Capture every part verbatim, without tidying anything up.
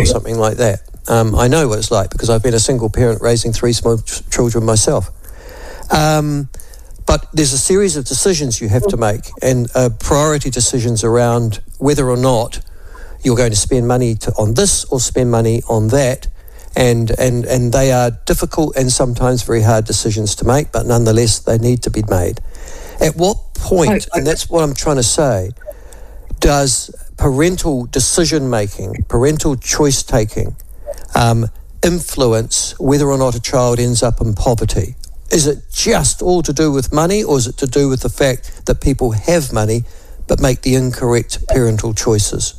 something like that. Um, I know what it's like because I've been a single parent raising three small ch- children myself. Um, but there's a series of decisions you have to make, and uh, priority decisions around whether or not you're going to spend money to, on this or spend money on that. And, and, and they are difficult and sometimes very hard decisions to make, but nonetheless they need to be made. At what point, and that's what I'm trying to say, does parental decision-making, parental choice-taking, um, influence whether or not a child ends up in poverty? Is it just all to do with money, or is it to do with the fact that people have money but make the incorrect parental choices?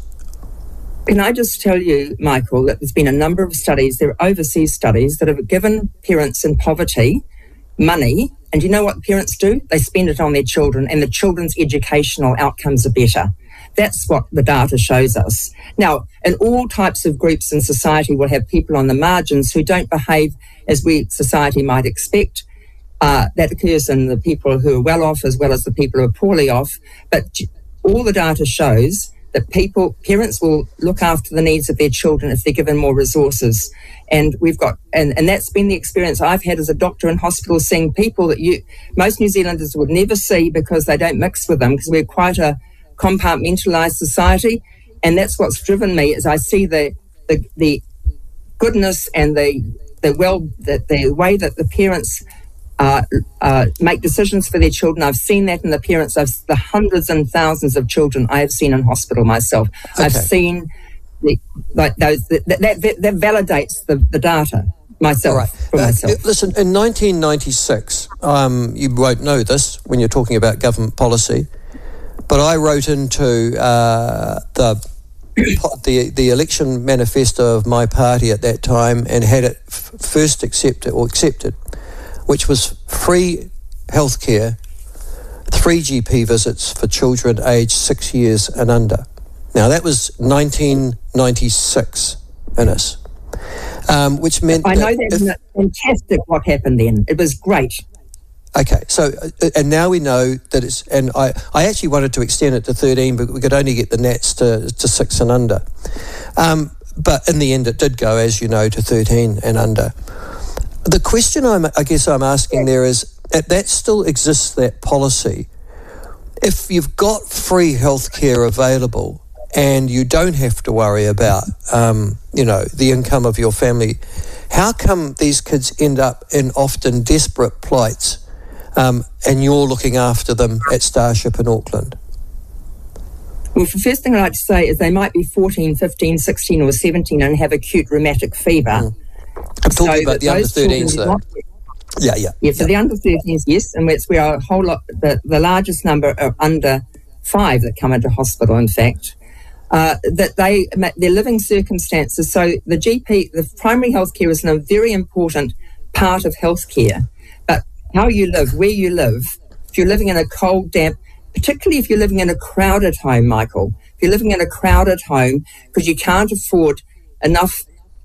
Can I just tell you, Michael, that there's been a number of studies, there are overseas studies, that have given parents in poverty money, and you know what parents do? They spend it on their children, and the children's educational outcomes are better. That's what the data shows us. Now, in all types of groups in society, we'll have people on the margins who don't behave as we, society, might expect. Uh, that occurs in the people who are well off as well as the people who are poorly off. But all the data shows that people, parents will look after the needs of their children if they're given more resources. And we've got, and, and that's been the experience I've had as a doctor in hospital, seeing people that you, most New Zealanders would never see because they don't mix with them, because we're quite a compartmentalised society. And that's what's driven me, is I see the, the, the goodness and the, the well, the, the way that the parents Uh, uh, make decisions for their children. I've seen that in the parents of the hundreds and thousands of children I have seen in hospital myself. Okay. I've seen the, like those that, that, that, that validates the, the data myself. All right. For uh, myself. Listen, in nineteen ninety-six, um, you won't know this when you're talking about government policy, but I wrote into uh, the the the election manifesto of my party at that time and had it f- first accepted or accepted, which was free healthcare, three G P visits for children aged six years and under. Now, that was nineteen ninety-six, Ines, um, which meant I know that that's if, fantastic what happened then. It was great. Okay, so, uh, and now we know that it's, and I, I actually wanted to extend it to thirteen, but we could only get the Nats to, to six and under. Um, but in the end, it did go, as you know, to thirteen and under. The question I'm, I guess I'm asking there is, that still exists, that policy. If you've got free healthcare available and you don't have to worry about, um, you know, the income of your family, how come these kids end up in often desperate plights um, and you're looking after them at Starship in Auckland? Well, the first thing I'd like to say is they might be fourteen, fifteen, sixteen or seventeen and have acute rheumatic fever. Mm. I'm talking so about the under thirteens, though. Not, yeah, yeah. Yeah, so yeah. the under thirteens, yes, and it's where a whole lot, the, the largest number are under five that come into hospital, in fact, uh, that they, their living circumstances, so the G P, the primary health care is a very important part of healthcare, but how you live, where you live, if you're living in a cold, damp, particularly if you're living in a crowded home, Michael, if you're living in a crowded home because you can't afford enough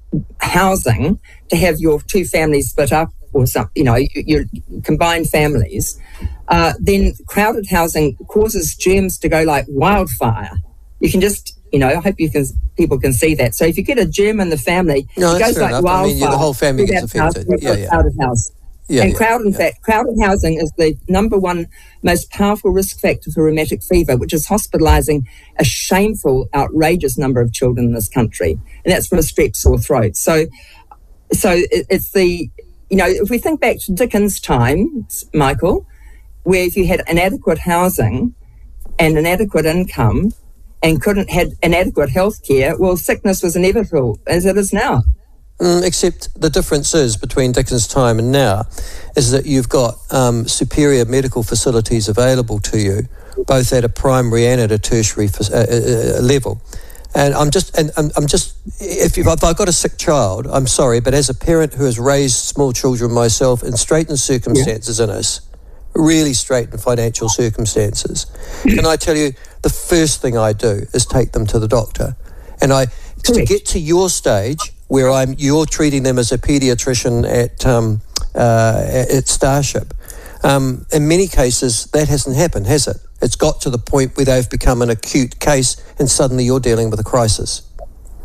housing to have your two families split up or some, you know, your combined families, uh, then crowded housing causes germs to go like wildfire. You can just, you know, I hope you can, people can see that. So if you get a germ in the family, no, it goes like enough. wildfire. I mean, yeah, the whole family gets affected. House, yeah, yeah. Crowded house. Yeah, and yeah, crowd, in yeah. fact, crowded housing is the number one most powerful risk factor for rheumatic fever, which is hospitalising a shameful, outrageous number of children in this country, and that's for a strep sore throat. So, so it, it's the, you know, if we think back to Dickens' time, Michael, where if you had inadequate housing and inadequate income and couldn't had inadequate health care, well, sickness was inevitable, as it is now. Mm, except the difference is between Dickens' time and now is that you've got um, superior medical facilities available to you, both at a primary and at a tertiary uh, uh, level. And I'm just, and I'm, I'm just, if, you've, if I've got a sick child, I'm sorry, but as a parent who has raised small children myself in straitened circumstances yeah. in us, really straitened financial circumstances, can I tell you, the first thing I do is take them to the doctor. And I, Correct. to get to your stage, where I'm, you're treating them as a paediatrician at um, uh, at Starship. Um, in many cases, that hasn't happened, has it? It's got to the point where they've become an acute case, and suddenly you're dealing with a crisis.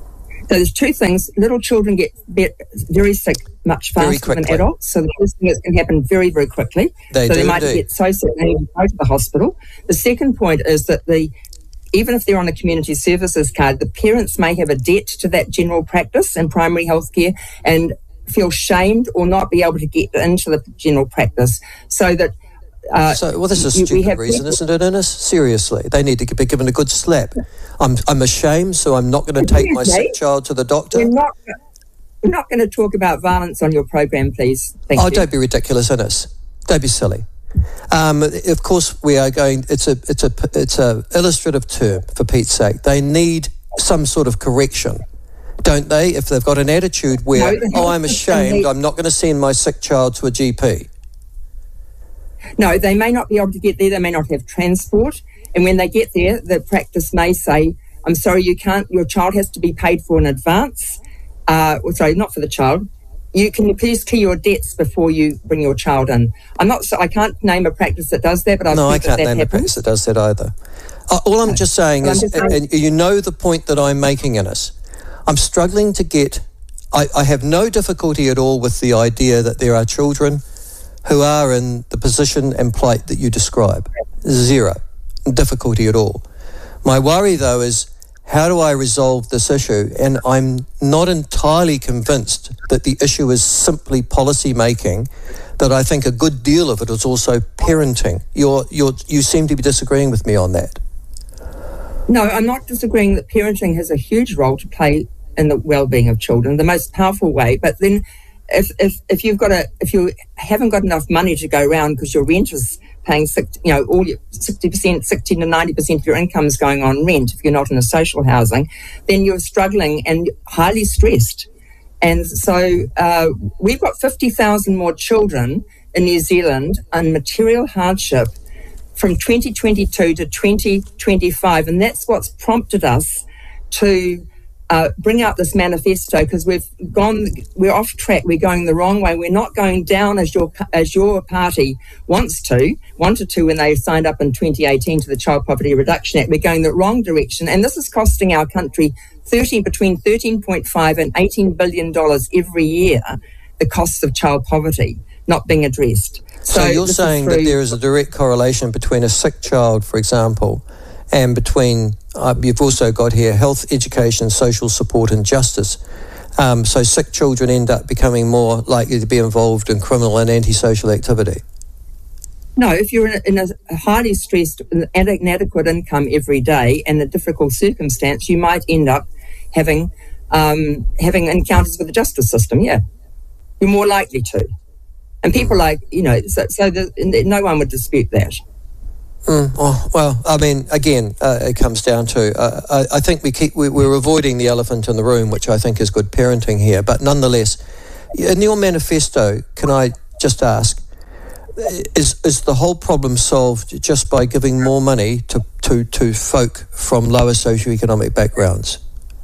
So there's two things. Little children get very sick much faster than adults. So the first thing is can happen very, very quickly. They so do they might indeed. get so sick they need to go to the hospital. The second point is that the even if they're on a community services card, the parents may have a debt to that general practice and primary health care and feel shamed or not be able to get into the general practice. So that Uh, so, well, this is a stupid reason, isn't it, Ines? Seriously, they need to be given a good slap. I'm, I'm ashamed, so I'm not going to take my sick child to the doctor. We're not, we're not going to talk about violence on your program, please. Thank oh, you. Don't be ridiculous, Ines. Don't be silly. Um, of course, we are going. It's a, it's a, it's a illustrative term for Pete's sake. They need some sort of correction, don't they? If they've got an attitude where, no, oh, I'm ashamed, I'm not going to send my sick child to a G P. No, they may not be able to get there. They may not have transport. And when they get there, the practice may say, I'm sorry, you can't, your child has to be paid for in advance. Uh, well, sorry, not for the child. You can please clear your debts before you bring your child in. I'm not, so I can't name a practice that does that, but I've No, heard I can't that, that name happens. a practice that does that either. Uh, all I'm just saying well, is, just saying, and you know the point that I'm making in this, I'm struggling to get, I, I have no difficulty at all with the idea that there are children who are in the position and plight that you describe. Zero difficulty at all. My worry, though, is how do I resolve this issue? And I'm not entirely convinced that the issue is simply policy making, that I think a good deal of it is also parenting. You're, you're, you seem to be disagreeing with me on that. No, I'm not disagreeing that parenting has a huge role to play in the well-being of children, the most powerful way, but then If, if if you've got a if you haven't got enough money to go around because your rent is paying you know all your sixty percent, sixty to ninety percent of your income is going on rent. If you're not in a social housing, then you're struggling and highly stressed. And so uh, we've got fifty thousand more children in New Zealand on material hardship from twenty twenty-two to twenty twenty-five, and that's what's prompted us to Uh, bring out this manifesto, because we've gone, we're off track, we're going the wrong way, we're not going down as your as your party wants to, wanted to when they signed up in twenty eighteen to the Child Poverty Reduction Act. We're going the wrong direction, and this is costing our country thirteen between thirteen point five and eighteen billion dollars every year, the costs of child poverty not being addressed. So, so you're saying that there is a direct correlation between a sick child, for example, and between, uh, you've also got here, health, education, social support and justice. Um, so sick children end up becoming more likely to be involved in criminal and antisocial activity. No, if you're in a, in a highly stressed and inadequate income every day and a difficult circumstance, you might end up having um, having encounters with the justice system, yeah. You're more likely to. And people like, you know, so, so the, no one would dispute that. Mm, oh, well, I mean, again, uh, it comes down to, uh, I, I think we keep, we, we're avoiding the elephant in the room, which I think is good parenting here. But nonetheless, in your manifesto, can I just ask, is is the whole problem solved just by giving more money to, to, to folk from lower socioeconomic backgrounds?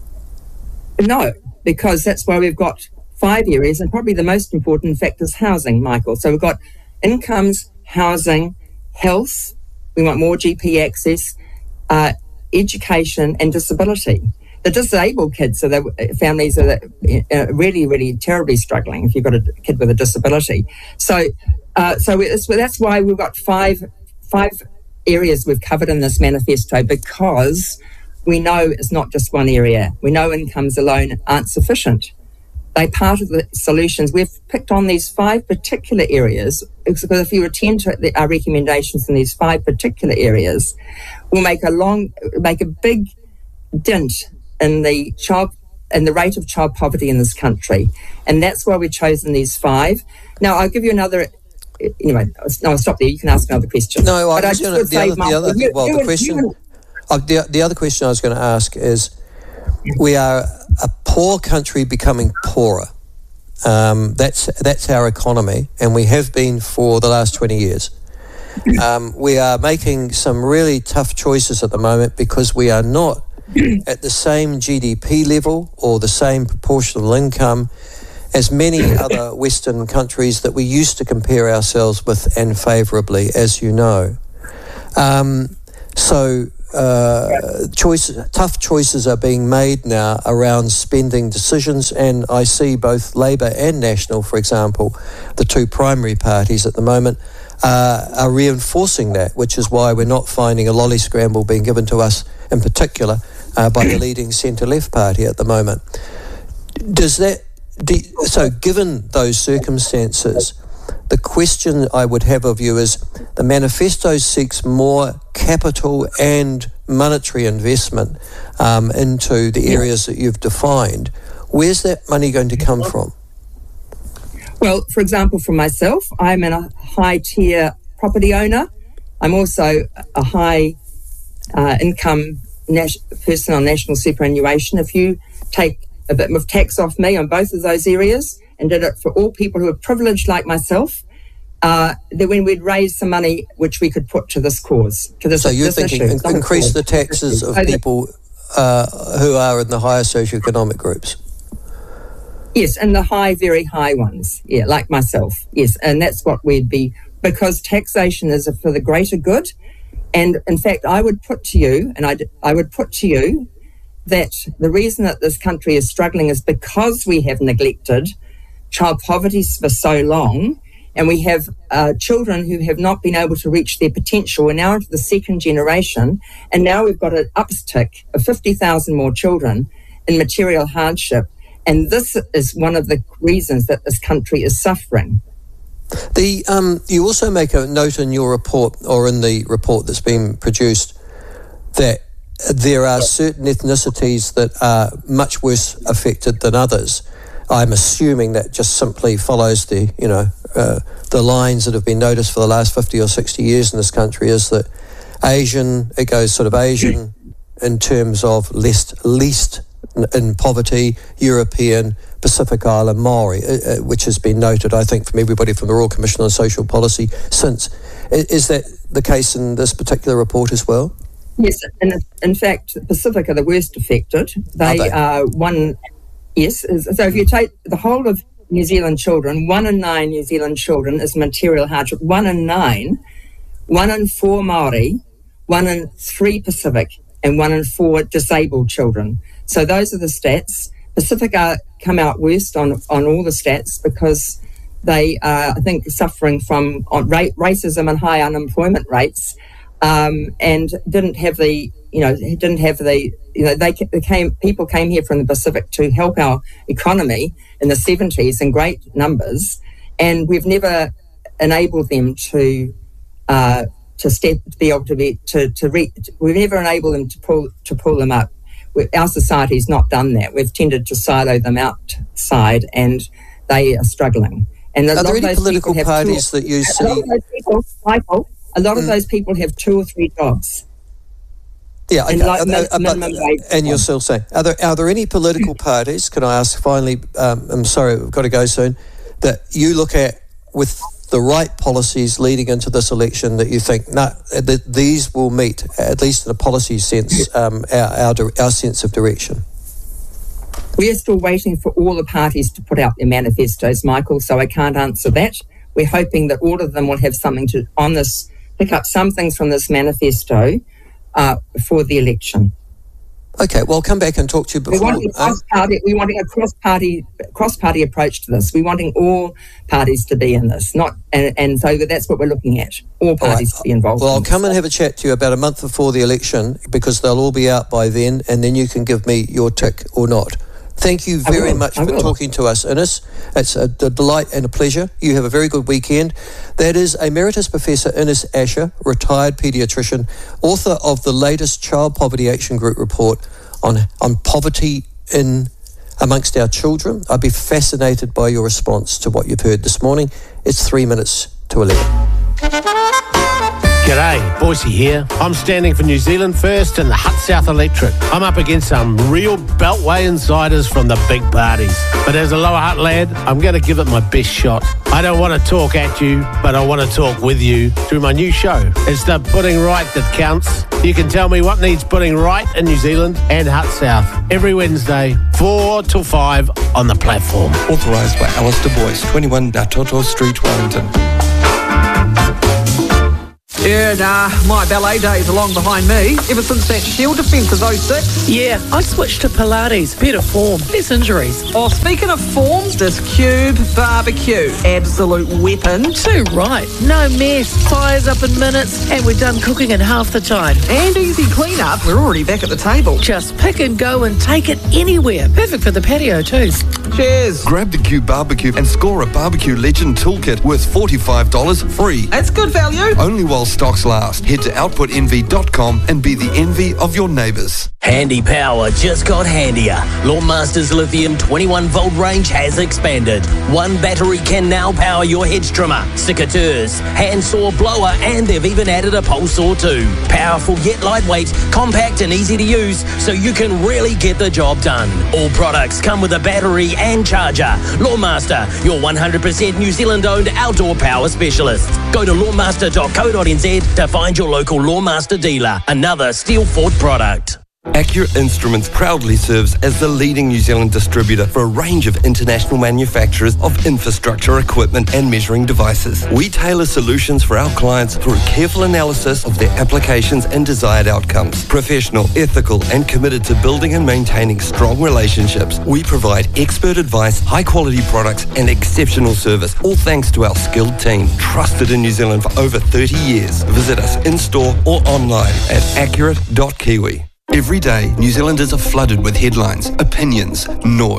No, because that's why we've got five areas, and probably the most important, in fact, is housing, Michael. So we've got incomes, housing, health. We want more G P access, uh, education and disability. The disabled kids, so the families are really, really terribly struggling if you've got a kid with a disability. So uh, so it's, that's why we've got five five areas we've covered in this manifesto, because we know it's not just one area. We know incomes alone aren't sufficient. They're part of the solutions. We've picked on these five particular areas because if you attend to the, our recommendations in these five particular areas, we'll make a long, make a big dent in the child and the rate of child poverty in this country, and that's why we've chosen these five. Now, I'll give you another. Anyway, no, I'll stop there. You can ask another question. No, I but was I going to the other, Mark, the other you, well, you the question. You, uh, the the other question I was going to ask is, we are a poor country becoming poorer. Um, that's that's our economy, and we have been for the last twenty years. Um, we are making some really tough choices at the moment because we are not at the same G D P level or the same proportional income as many other Western countries that we used to compare ourselves with, and favourably, as you know. Um, so uh, choices, tough choices are being made now around spending decisions, and I see both Labour and National, for example, the two primary parties at the moment, uh, are reinforcing that, which is why we're not finding a lolly scramble being given to us in particular uh, by the leading centre-left party at the moment. Does that, do, so given those circumstances, the question I would have of you is, the manifesto seeks more capital and monetary investment um, into the areas that you've defined. Where's that money going to come from? Well, for example, for myself, I'm a high-tier property owner. I'm also a high-income uh, nas- person on national superannuation. If you take a bit of tax off me on both of those areas and did it for all people who are privileged like myself, uh, then when we'd raise some money which we could put to this cause. To this, so you're this thinking issue, in- increase the taxes of people uh, who are in the higher socioeconomic groups? Yes, and the high, very high ones, yeah, like myself, yes. And that's what we'd be, because taxation is for the greater good. And in fact, I would put to you, and I, I would put to you that the reason that this country is struggling is because we have neglected child poverty for so long, and we have uh, children who have not been able to reach their potential. We're now into the second generation, and now we've got an uptick of fifty thousand more children in material hardship. And this is one of the reasons that this country is suffering. The um, you also make a note in your report, or in the report that's been produced, that there are certain ethnicities that are much worse affected than others. I'm assuming that just simply follows the, you know, uh, the lines that have been noticed for the last fifty or sixty years in this country, is that Asian, it goes sort of Asian in terms of least, least in poverty, European, Pacific Island, Maori, uh, which has been noted, I think, from everybody from the Royal Commission on Social Policy since. Is that the case in this particular report as well? Yes, and in fact, the Pacific are the worst affected. They are, they? are one, yes. So if you take the whole of New Zealand children, one in nine New Zealand children is material hardship. One in nine, one in four Maori, one in three Pacific, and one in four disabled children. So those are the stats. Pacific are, come out worst on, on all the stats because they are, I think, suffering from on ra- racism and high unemployment rates, um, and didn't have the, you know, didn't have the, you know, they, they came, people came here from the Pacific to help our economy in the seventies in great numbers, and we've never enabled them to, uh, to step, to be able to be, to, to re- we've never enabled them to pull, to pull them up. Our society's not done that. We've tended to silo them outside, and they are struggling. And are there any political parties that you see? A lot of those people, Michael, a lot of mm. those people have two or three jobs. Yeah, okay. And, like, are there, minimum but, wage and you're still saying, are there are there any political parties? Can I ask finally? Um, I'm sorry, we've got to go soon. That you look at with the right policies leading into this election that you think, no, nah, that these will meet, at least in a policy sense, um, our, our our sense of direction? We are still waiting for all the parties to put out their manifestos, Michael, so I can't answer that. We're hoping that all of them will have something to, on this, pick up some things from this manifesto uh, for the election. Okay, well, I'll come back and talk to you before. We're wanting, uh, cross-party, we're wanting a cross-party cross-party approach to this. We're wanting all parties to be in this, not and, and so that's what we're looking at, all parties all right. to be involved. Well, in I'll this. come and have a chat to you about a month before the election, because they'll all be out by then, and then you can give me your tick or not. Thank you very much for talking to us, Ines. It's a delight and a pleasure. You have a very good weekend. That is Emeritus Professor Ines Asher, retired paediatrician, author of the latest Child Poverty Action Group report on, on poverty in amongst our children. I'd be fascinated by your response to what you've heard this morning. It's three minutes to eleven. G'day, Boise here. I'm standing for New Zealand First and the Hut South Electorate. I'm up against some real Beltway insiders from the big parties. But as a Lower Hutt lad, I'm going to give it my best shot. I don't want to talk at you, but I want to talk with you through my new show. It's the Putting Right that counts. You can tell me what needs putting right in New Zealand and Hut South every Wednesday, four till five on the platform. Authorised by Alistair Boyce, twenty-one Natoto Street, Wellington. Yeah, nah, my ballet days are long behind me. Ever since that Shield defence of oh six. Yeah, I switched to Pilates. Better form, less injuries. Oh, speaking of form, this Cube barbecue. Absolute weapon. Too right. No mess, fires up in minutes, and we're done cooking in half the time. And easy clean-up. We're already back at the table. Just pick and go and take it anywhere. Perfect for the patio too. Cheers. Grab the Cube barbecue and score a Barbecue Legend toolkit worth forty-five dollars free. That's good value. Only while stocks last. Head to output envy dot com and be the envy of your neighbours. Handy Power just got handier. Lawnmaster's lithium twenty-one volt range has expanded. One battery can now power your hedge trimmer, secateurs, handsaw, blower, and they've even added a pole saw too. Powerful yet lightweight, compact and easy to use, so you can really get the job done. All products come with a battery and charger. Lawnmaster, your one hundred percent New Zealand-owned outdoor power specialist. Go to lawnmaster dot co dot n z to find your local Lawnmaster dealer. Another Steelfort product. Accurate Instruments proudly serves as the leading New Zealand distributor for a range of international manufacturers of infrastructure equipment and measuring devices. We tailor solutions for our clients through careful analysis of their applications and desired outcomes. Professional, ethical, and committed to building and maintaining strong relationships, we provide expert advice, high-quality products, and exceptional service, all thanks to our skilled team, trusted in New Zealand for over thirty years. Visit us in-store or online at accurate dot kiwi. Every day, New Zealanders are flooded with headlines, opinions, noise.